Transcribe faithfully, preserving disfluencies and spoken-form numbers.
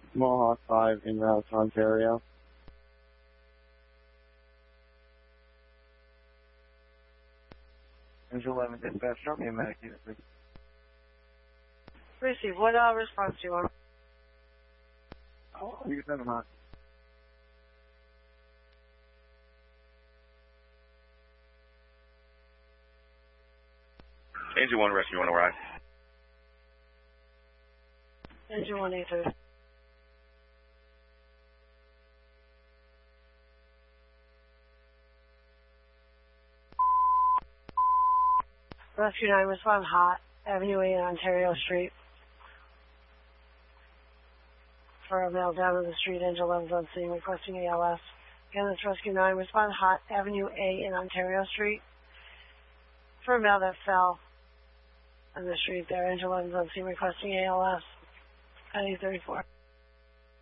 Mohawk five in route to Ontario. Angel eleven dispatch, drop me a medic unit, please. Receive. What uh, response do you want? Oh, you can send them on. Angel one rescue, you want to arrive? Engine one eight three. Rescue nine, respond hot. Avenue eight, Ontario Street. For a male down to the street, Angel eleven's on scene, requesting A L S. Again, this Rescue nine, respond hot. Avenue A in Ontario Street. For a male that fell on the street there, Angel eleven's on scene, requesting A L S. At eight thirty-four.